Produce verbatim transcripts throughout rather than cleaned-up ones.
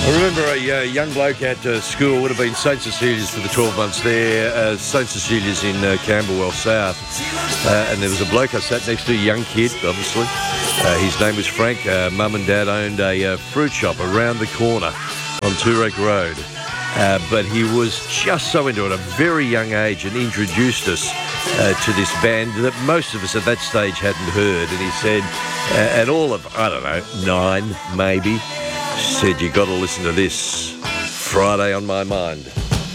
I remember a uh, young bloke at uh, school, would have been St Cecilia's for the twelve months there, uh, St Cecilia's in uh, Camberwell South, uh, and there was a bloke I sat next to, a young kid, obviously. Uh, his name was Frank. Uh, Mum and Dad owned a uh, fruit shop around the corner on Turek Road, uh, but he was just so into it at a very young age and introduced us uh, to this band that most of us at that stage hadn't heard, and he said, uh, at all of, I don't know, nine maybe, said, you got to listen to this. Friday on My Mind.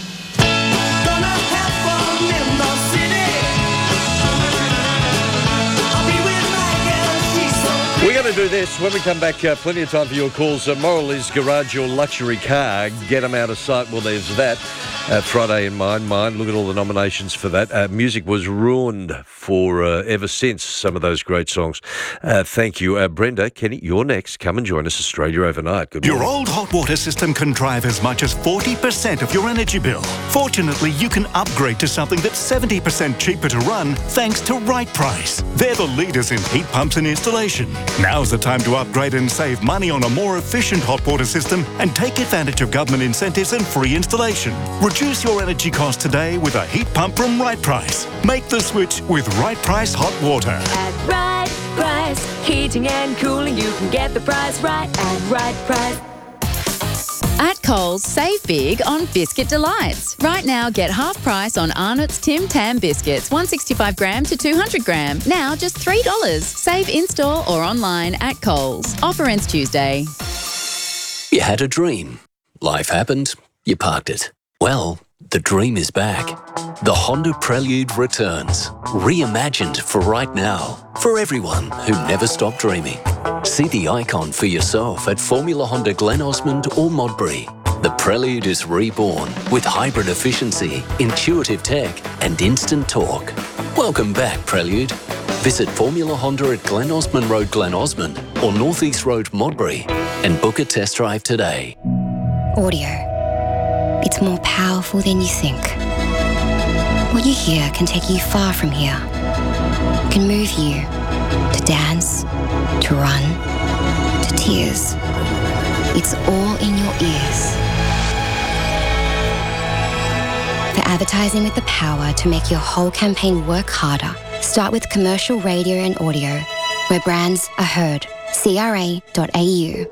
We're going to do this. When we come back, uh, plenty of time for your calls. Uh, Moral is garage your luxury car. Get them out of sight. Well, there's that. Uh, Friday in Mind, Mind. Look at all the nominations for that. Uh, music was ruined for uh, ever since some of those great songs. Uh, thank you. Uh, Brenda, Kenny, you're next. Come and join us, Australia Overnight. Good morning. Your old hot water system can drive as much as forty percent of your energy bill. Fortunately, you can upgrade to something that's seventy percent cheaper to run thanks to Right Price. They're the leaders in heat pumps and installation. Now's the time to upgrade and save money on a more efficient hot water system and take advantage of government incentives and free installation. Reduce your energy costs today with a heat pump from Right Price. Make the switch with Right Price Hot Water. At Right Price, heating and cooling, you can get the price right at Right Price. At Coles, save big on Biscuit Delights. Right now, get half price on Arnott's Tim Tam biscuits, one hundred sixty-five gram to two hundred gram. Now just three dollars. Save in-store or online at Coles. Offer ends Tuesday. You had a dream. Life happened. You parked it. Well, the dream is back. The Honda Prelude returns. Reimagined for right now. For everyone who never stopped dreaming. See the icon for yourself at Formula Honda Glen Osmond or Modbury. The Prelude is reborn with hybrid efficiency, intuitive tech and instant torque. Welcome back, Prelude. Visit Formula Honda at Glen Osmond Road, Glen Osmond or North East Road, Modbury and book a test drive today. Audio. It's more powerful than you think. What you hear can take you far from here. Can move you to dance, to run, to tears. It's all in your ears. For advertising with the power to make your whole campaign work harder, start with commercial radio and audio, where brands are heard. C R A dot A U.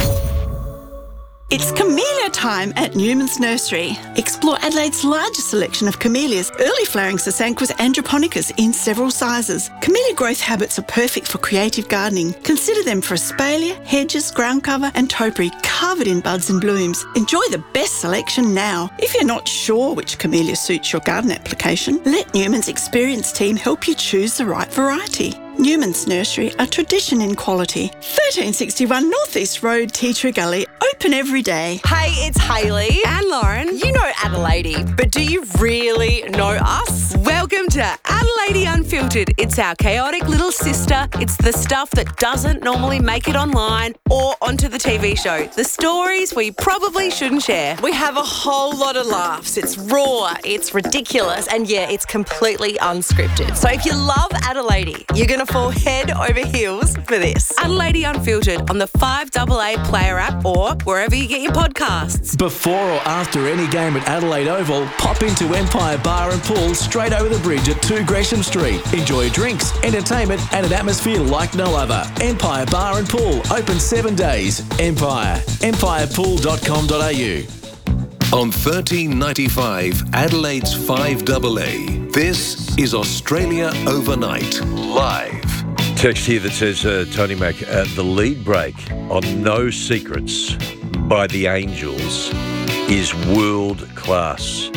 It's camellia time at Newman's Nursery. Explore Adelaide's largest selection of camellias, early flowering Sasanquas and japonicas in several sizes. Camellia growth habits are perfect for creative gardening. Consider them for espalier, hedges, ground cover and topiary covered in buds and blooms. Enjoy the best selection now. If you're not sure which camellia suits your garden application, let Newman's experienced team help you choose the right variety. Newman's Nursery, a tradition in quality. thirteen sixty-one North East Road, Tea Tree Gully, open every day. Hey, it's Hayley and Lauren. You know Adelaide, but do you really know us? Welcome to Adelaide Unfiltered. It's our chaotic little sister. It's the stuff that doesn't normally make it online or onto the T V show. The stories we probably shouldn't share. We have a whole lot of laughs. It's raw, it's ridiculous, and yeah, it's completely unscripted. So if you love Adelaide, you're going to fall head over heels for this. Adelaide Unfiltered on the five A A Player app or wherever you get your podcasts. Before or after any game at Adelaide Oval, pop into Empire Bar and Pool straight over the bridge at two Gresham Street. Enjoy drinks, entertainment and an atmosphere like no other. Empire Bar and Pool, open seven days. Empire, empire pool dot com dot a u. On thirteen ninety-five, Adelaide's five A A. This is Australia Overnight, live. Text here that says, uh, Tony Mac, uh, the lead break on No Secrets by the Angels is world class.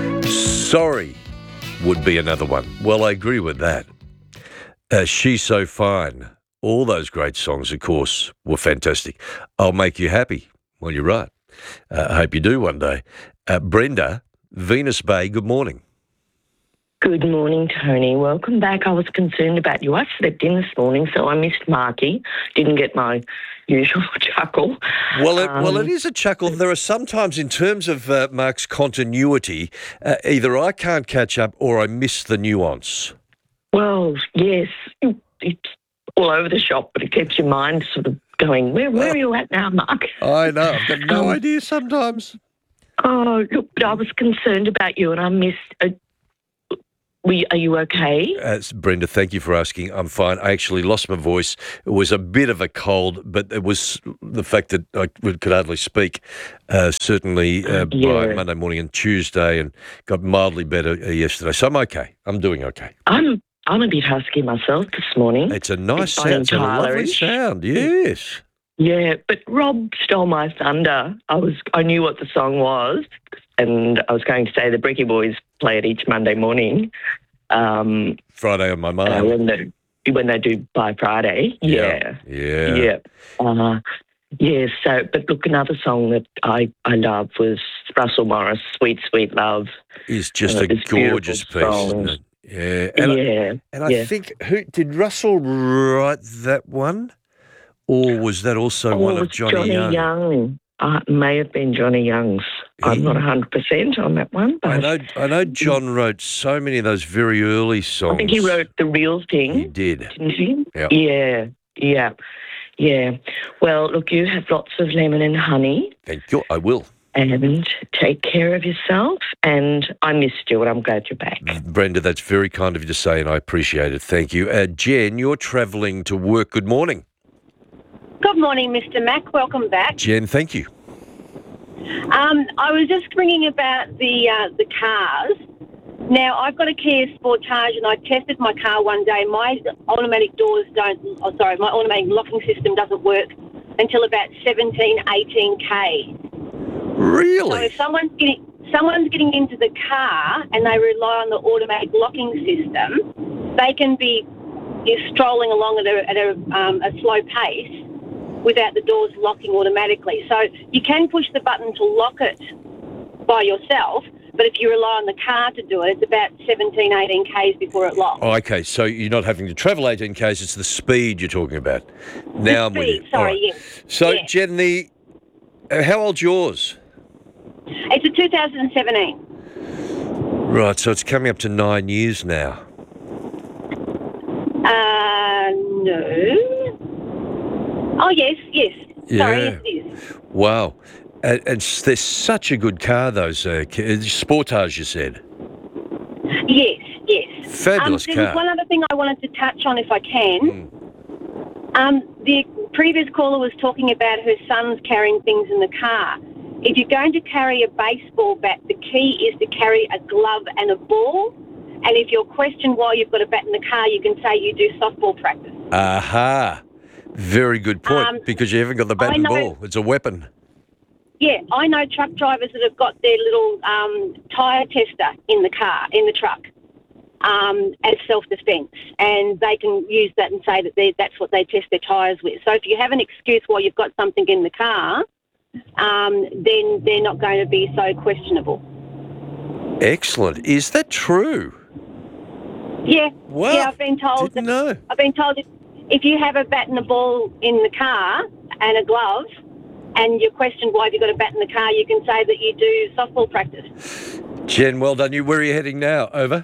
Sorry would be another one. Well, I agree with that. Uh, She's So Fine. All those great songs, of course, were fantastic. I'll Make You Happy. Well, you're right. Uh, I hope you do one day. Uh, Brenda, Venus Bay, good morning. Good morning, Tony. Welcome back. I was concerned about you. I slept in this morning, so I missed Marky. Didn't get my usual chuckle. Well, it, um, well, it is a chuckle. There are sometimes, in terms of uh, Mark's continuity, uh, either I can't catch up or I miss the nuance. Well, yes, it's all over the shop, but it keeps your mind sort of going, where, where are you at now, Mark? I know. I've got no Um, idea sometimes. Oh, look, but I was concerned about you and I missed... Uh, we, are you okay? Uh, Brenda, thank you for asking. I'm fine. I actually lost my voice. It was a bit of a cold, but it was the fact that I could hardly speak, uh, certainly uh, Yeah. by Monday morning and Tuesday, and got mildly better uh, yesterday. So I'm okay. I'm doing okay. I'm I'm a bit husky myself this morning. It's a nice Bit sound. It's a lovely Tylerish. sound. Yes. Yeah, but Rob stole my thunder. I was I knew what the song was, and I was going to say the Bricky Boys play it each Monday morning. Um, Friday on my uh, mind. when they when they do by Friday. Yeah, Yeah. yeah. Uh, yeah. So, but look, another song that I I love was Russell Morris, "Sweet Sweet Love." It's just Uh, a it's gorgeous piece, beautiful isn't song. it? Yeah. And yeah, I, and I yeah. think, who did Russell write that one? Or was that also Oh, one it of was Johnny, Johnny Young? Young. Uh, it may have been Johnny Young's. I'm not one hundred percent on that one, but I know I know John wrote so many of those very early songs. I think he wrote The Real Thing. He did. Didn't he? Yeah. Yeah, yeah, yeah. Well, look, you have lots of lemon and honey, Thank you. I will. and take care of yourself. And I missed you, and I'm glad you're back. Brenda, that's very kind of you to say, and I appreciate it. Thank you. Uh, Jen, you're travelling to work. Good morning. Good morning, Mister Mack. Welcome back. Jen, thank you. Um, I was just ringing about the uh, the cars. Now, I've got a Kia Sportage, and I tested my car one day. My automatic doors don't, oh, sorry, my automatic locking system doesn't work until about seventeen, eighteen K. Really? So if someone's getting, someone's getting into the car and they rely on the automatic locking system, they can be you're strolling along at a, at a, um, a slow pace without the doors locking automatically. So you can push the button to lock it by yourself, but if you rely on the car to do it, it's about seventeen, eighteen Ks before it locks. Oh, okay, so you're not having to travel eighteen Ks, it's the speed you're talking about. Now I'm with speed, you. sorry, All right. yes. So, Yeah. Jen, the, uh, how old's yours? It's a two thousand seventeen. Right, so it's coming up to nine years now. Uh, no. Oh, yes, yes. Sorry, Yeah. yes, it is. Wow. And, and s- they're such a good car, those uh, ca- uh, Sportage, you said. Yes, yes. Fabulous um, there car. was one other thing I wanted to touch on, if I can. Um, the previous caller was talking about her son's carrying things in the car. If you're going to carry a baseball bat, the key is to carry a glove and a ball. And if you're questioned why you've got a bat in the car, you can say you do softball practice. Aha. Very good point, Um, because you haven't got the bat I and know- ball. It's a weapon. Yeah, I know truck drivers that have got their little um, tyre tester in the car, in the truck, um, as self-defence, and they can use that and say that they, that's what they test their tyres with. So if you have an excuse why you've got something in the car, um, then they're not going to be so questionable. Excellent. Is that true? Yeah, Wow, yeah. I've been told. didn't that, know. I've been told if, if you have a bat and a ball in the car and a glove, and you're questioned why have you got a bat in the car, you can say that you do softball practice. Jen, well done. You. Where are you heading now? Over.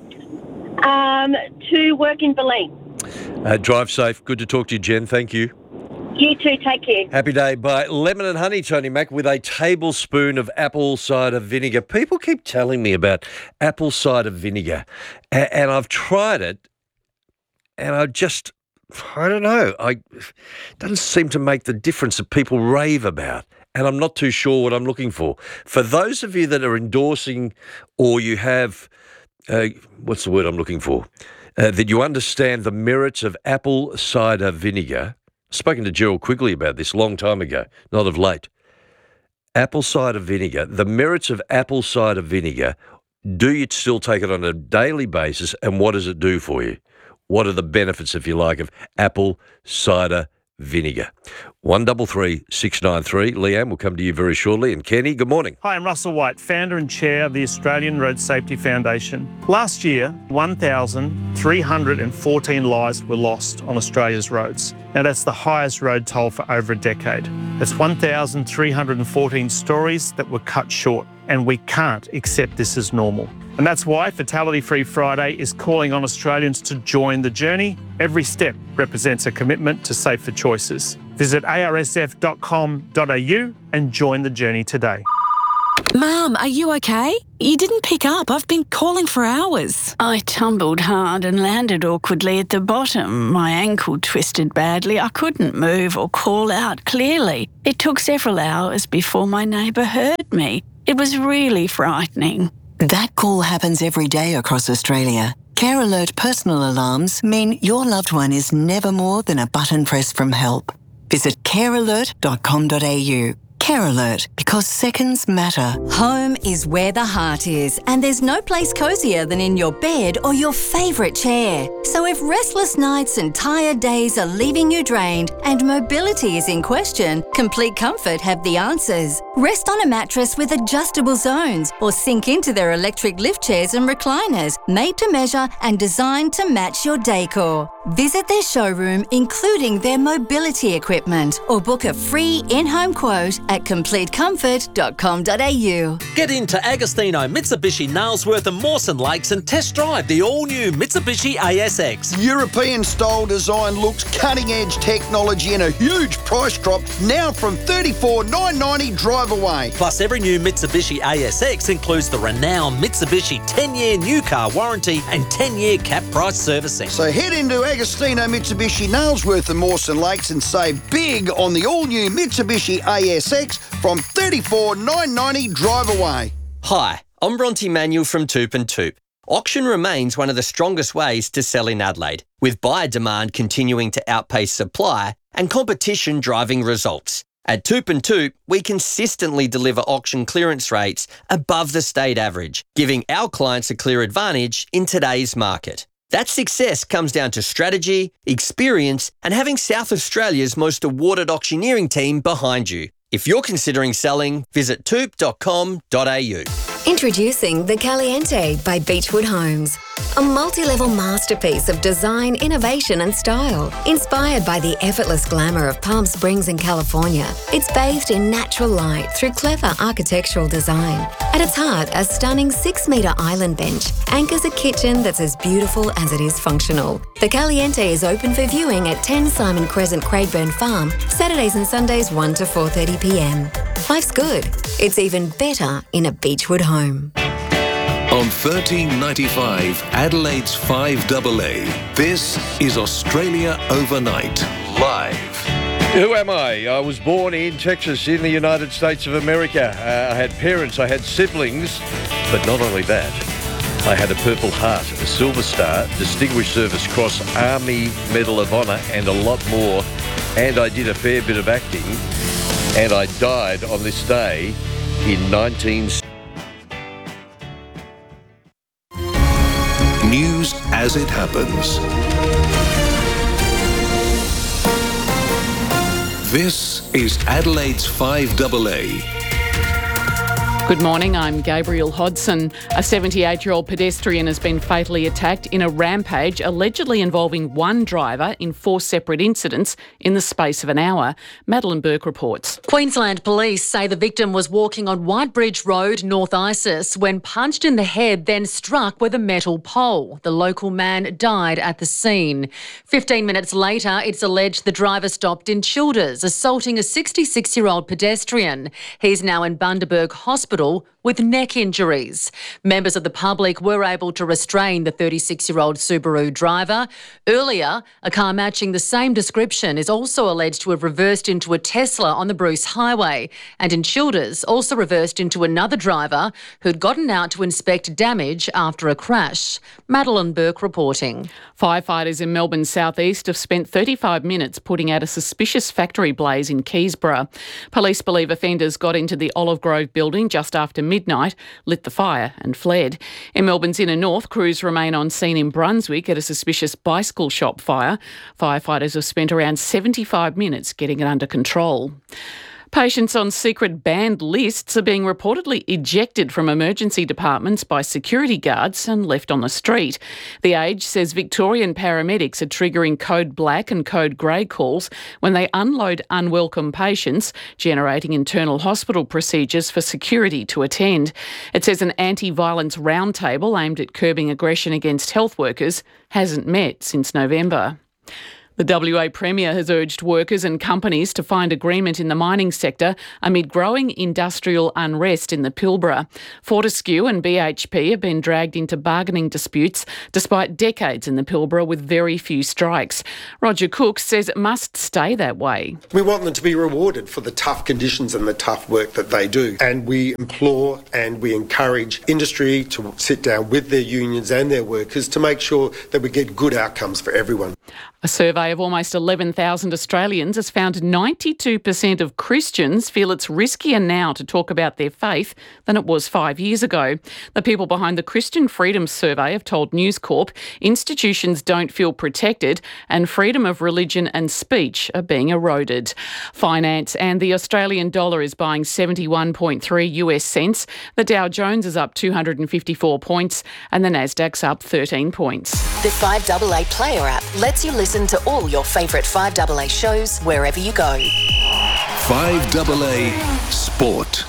Um, to work in Berlin. Uh, drive safe. Good to talk to you, Jen. Thank you. You too. Take care. Happy day. Bye. Lemon and honey, Tony Mac, with a tablespoon of apple cider vinegar. People keep telling me about apple cider vinegar, and, and I've tried it, and I just, I don't know. I it doesn't seem to make the difference that people rave about, and I'm not too sure what I'm looking for. For those of you that are endorsing, or you have, uh, what's the word I'm looking for, uh, that you understand the merits of apple cider vinegar. I've spoken to Gerald Quigley about this a long time ago, not of late. Apple cider vinegar, the merits of apple cider vinegar, do you still take it on a daily basis, and what does it do for you? What are the benefits, if you like, of apple cider vinegar? one double three six nine three. Leanne will come to you very shortly. And Kenny, good morning. Hi, I'm Russell White, founder and chair of the Australian Road Safety Foundation. Last year, one thousand three hundred fourteen lives were lost on Australia's roads. Now, that's the highest road toll for over a decade. That's one thousand three hundred fourteen stories that were cut short, and we can't accept this as normal. And that's why Fatality Free Friday is calling on Australians to join the journey. Every step represents a commitment to safer choices. Visit a r s f dot com dot a u and join the journey today. Mum, are you okay? You didn't pick up. I've been calling for hours. I tumbled hard and landed awkwardly at the bottom. My ankle twisted badly. I couldn't move or call out clearly. It took several hours before my neighbour heard me. It was really frightening. That call happens every day across Australia. Care Alert personal alarms mean your loved one is never more than a button press from help. Visit care alert dot com dot a u. Care Alert, because seconds matter. Home is where the heart is, and there's no place cosier than in your bed or your favourite chair. So if restless nights and tired days are leaving you drained and mobility is in question, Complete Comfort have the answers. Rest on a mattress with adjustable zones or sink into their electric lift chairs and recliners, made to measure and designed to match your decor. Visit their showroom, including their mobility equipment, or book a free in-home quote at complete comfort dot com dot a u. Get into Agostino, Mitsubishi, Nailsworth and Mawson Lakes and test drive the all-new Mitsubishi A S X. European-style design looks, cutting-edge technology and a huge price drop, now from thirty-four thousand nine hundred ninety dollars drive away. Plus, every new Mitsubishi A S X includes the renowned Mitsubishi ten-year new car warranty and ten-year cap price servicing. So head into Agostino, Mitsubishi, Nailsworth and Mawson Lakes and save big on the all-new Mitsubishi A S X from thirty-four thousand nine hundred ninety dollars drive away. Hi, I'm Bronte Manuel from Toop and Toop. Auction remains one of the strongest ways to sell in Adelaide, with buyer demand continuing to outpace supply and competition driving results. At Toop and Toop, we consistently deliver auction clearance rates above the state average, giving our clients a clear advantage in today's market. That success comes down to strategy, experience, and having South Australia's most awarded auctioneering team behind you. If you're considering selling, visit toop dot com dot a u. Introducing the Caliente by Beechwood Homes. A multi-level masterpiece of design, innovation and style. Inspired by the effortless glamour of Palm Springs in California, it's bathed in natural light through clever architectural design. At its heart, a stunning six-metre island bench anchors a kitchen that's as beautiful as it is functional. The Caliente is open for viewing at ten Simon Crescent, Craigburn Farm, Saturdays and Sundays one to four thirty p m. Life's good. It's even better in a Beechwood home. On thirteen ninety-five, Adelaide's five double A, this is Australia Overnight, live. Who am I? I was born in Texas in the United States of America. Uh, I had parents, I had siblings, but not only that. I had a Purple Heart, a Silver Star, Distinguished Service Cross, Army Medal of Honour and a lot more. And I did a fair bit of acting. And I died on this day in nineteen sixty. News as it happens. This is Adelaide's five double A. Good morning, I'm Gabriel Hodson. A seventy-eight-year-old pedestrian has been fatally attacked in a rampage allegedly involving one driver in four separate incidents in the space of an hour. Madeline Burke reports. Queensland police say the victim was walking on Whitebridge Road, North Isis, when punched in the head, then struck with a metal pole. The local man died at the scene. Fifteen minutes later, it's alleged the driver stopped in Childers, assaulting a sixty-six-year-old pedestrian. He's now in Bundaberg Hospital with neck injuries. Members of the public were able to restrain the thirty-six-year-old Subaru driver. Earlier, a car matching the same description is also alleged to have reversed into a Tesla on the Bruce Highway, and in Childers also reversed into another driver who'd gotten out to inspect damage after a crash. Madeline Burke reporting. Firefighters in Melbourne's southeast have spent thirty-five minutes putting out a suspicious factory blaze in Keysborough. Police believe offenders got into the Olive Grove building just after midnight, lit the fire and fled. In Melbourne's inner north, crews remain on scene in Brunswick at a suspicious bicycle shop fire. Firefighters have spent around seventy-five minutes getting it under control. Patients on secret banned lists are being reportedly ejected from emergency departments by security guards and left on the street. The Age says Victorian paramedics are triggering code black and code grey calls when they unload unwelcome patients, generating internal hospital procedures for security to attend. It says an anti-violence roundtable aimed at curbing aggression against health workers hasn't met since November. The W A Premier has urged workers and companies to find agreement in the mining sector amid growing industrial unrest in the Pilbara. Fortescue and B H P have been dragged into bargaining disputes despite decades in the Pilbara with very few strikes. Roger Cook says it must stay that way. We want them to be rewarded for the tough conditions and the tough work that they do. And we implore and we encourage industry to sit down with their unions and their workers to make sure that we get good outcomes for everyone. A survey of almost eleven thousand Australians has found ninety-two percent of Christians feel it's riskier now to talk about their faith than it was five years ago. The people behind the Christian Freedom Survey have told News Corp institutions don't feel protected and freedom of religion and speech are being eroded. Finance and the Australian dollar is buying seventy-one point three US cents. The Dow Jones is up two hundred fifty-four points and the Nasdaq's up thirteen points. The five A A Player app lets you listen to all your favourite five A A shows wherever you go. five A A Sport.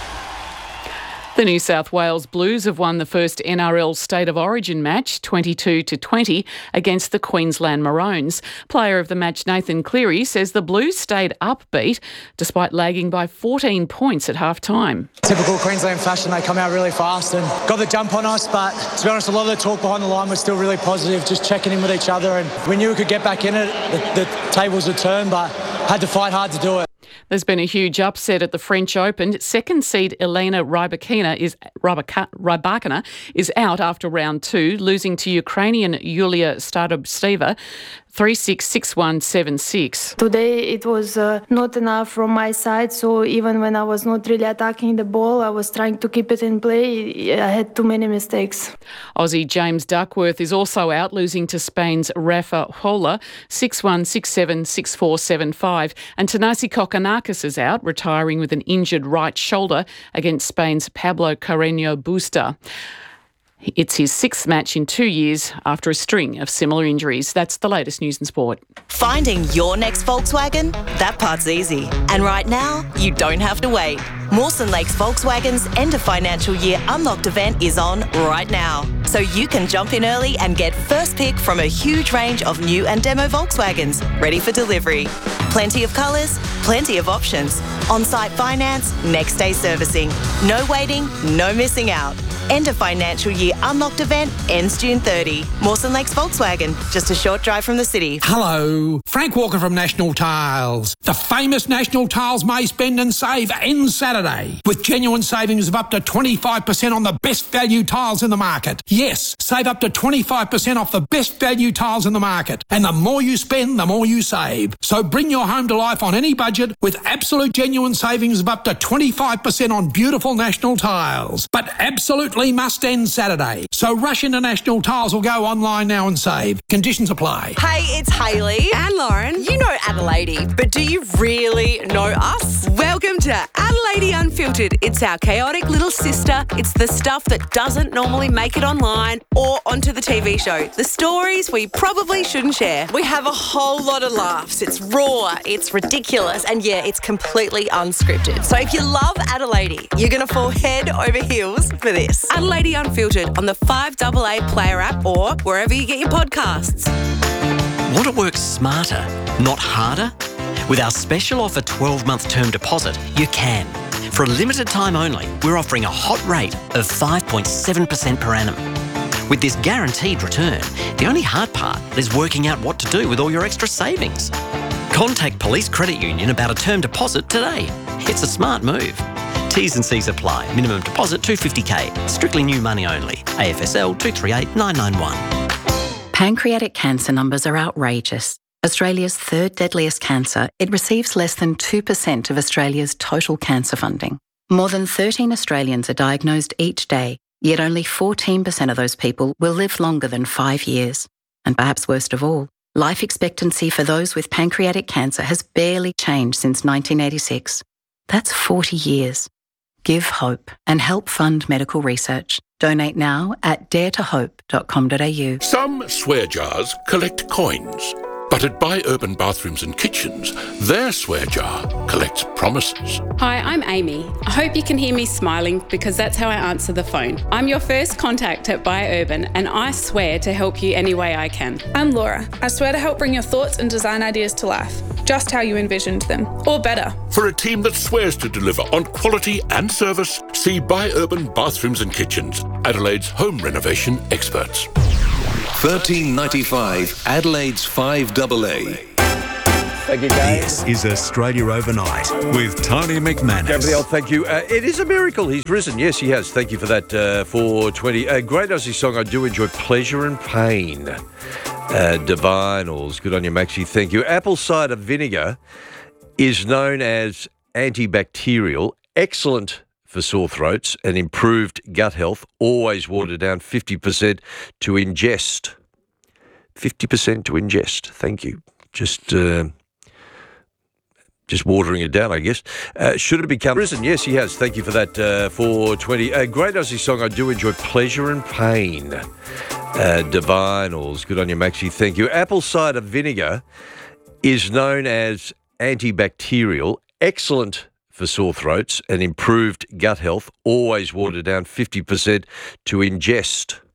The New South Wales Blues have won the first N R L State of Origin match, twenty-two to twenty, against the Queensland Maroons. Player of the match Nathan Cleary says the Blues stayed upbeat despite lagging by fourteen points at half-time. Typical Queensland fashion, they come out really fast and got the jump on us, but to be honest, a lot of the talk behind the line was still really positive, just checking in with each other, and we knew we could get back in it. The, the tables would turn, but had to fight hard to do it. There's been a huge upset at the French Open. Second seed Elena Rybakina is Rybakina is out after round two, losing to Ukrainian Yulia Starobsteva three six, six one, seven six. Today it was uh, not enough from my side, so even when I was not really attacking the ball, I was trying to keep it in play. I had too many mistakes. Aussie James Duckworth is also out, losing to Spain's Rafa Hola six one, six seven, six four, seven five. And Thanasi Kokkinakis is out, retiring with an injured right shoulder against Spain's Pablo Carreño Busta. It's his sixth match in two years after a string of similar injuries. That's the latest news and sport. Finding your next Volkswagen? That part's easy. And right now, you don't have to wait. Mawson Lakes Volkswagen's end of financial year unlocked event is on right now. So you can jump in early and get first pick from a huge range of new and demo Volkswagens ready for delivery. Plenty of colours, plenty of options. On-site finance, next day servicing. No waiting, no missing out. End of financial year unlocked event ends June thirtieth. Mawson Lakes Volkswagen, just a short drive from the city. Hello, Frank Walker from National Tiles. The famous National Tiles May Spend and Save ends Saturday with genuine savings of up to twenty-five percent on the best value tiles in the market. Yes, save up to twenty-five percent off the best value tiles in the market. And the more you spend, the more you save. So bring your home to life on any budget with absolute genuine savings of up to twenty-five percent on beautiful National Tiles. But absolutely must end Saturday. So rush into National Tiles or go online now and save. Conditions apply. Hey, it's Hayley and Lauren. You know Adelaide, but do you really know us? Welcome to Adelaide Unfiltered. It's our chaotic little sister. It's the stuff that doesn't normally make it online or onto the T V show. The stories we probably shouldn't share. We have a whole lot of laughs. It's raw, it's ridiculous, and yeah, it's completely unscripted. So if you love Adelaide, you're going to fall head over heels for this. Adelaide Unfiltered on the five A A Player app or wherever you get your podcasts. Want to work smarter, not harder? With our special offer twelve-month term deposit, you can. For a limited time only, we're offering a hot rate of five point seven percent per annum. With this guaranteed return, the only hard part is working out what to do with all your extra savings. Contact Police Credit Union about a term deposit today. It's a smart move. T's and C's apply. Minimum deposit two hundred fifty thousand. Strictly new money only. A F S L two three eight nine nine one. Pancreatic cancer numbers are outrageous. Australia's third deadliest cancer, it receives less than two percent of Australia's total cancer funding. More than thirteen Australians are diagnosed each day, yet only fourteen percent of those people will live longer than five years. And perhaps worst of all, life expectancy for those with pancreatic cancer has barely changed since nineteen eighty-six. That's forty years. Give hope and help fund medical research. Donate now at dare to hope dot com dot a u. Some swear jars collect coins. But at Buy Urban Bathrooms and Kitchens, their swear jar collects promises. Hi, I'm Amy. I hope you can hear me smiling because that's how I answer the phone. I'm your first contact at Buy Urban and I swear to help you any way I can. I'm Laura. I swear to help bring your thoughts and design ideas to life, just how you envisioned them, or better. For a team that swears to deliver on quality and service, see Buy Urban Bathrooms and Kitchens, Adelaide's home renovation experts. thirteen ninety-five Adelaide's five A A. Thank you, Gabe. This is Australia Overnight with Tony McManus. Gabrielle, thank you. Uh, it is a miracle he's risen. Yes, he has. Thank you for that. Uh, four twenty. A great Aussie song. I do enjoy Pleasure and Pain. Uh, Divinals. Good on you, Maxie. Thank you. Apple cider vinegar is known as antibacterial, excellent for sore throats and improved gut health. Always water down fifty percent to ingest. fifty percent to ingest. Thank you. Just... Uh, Just watering it down, I guess. Uh, should it become risen? Yes, he has. Thank you for that. Uh, four twenty. A great Aussie song. I do enjoy Pleasure and Pain. Uh, Divinals. Good on you, Maxie. Thank you. Apple cider vinegar is known as antibacterial, excellent for sore throats and improved gut health. Always water down fifty percent to ingest.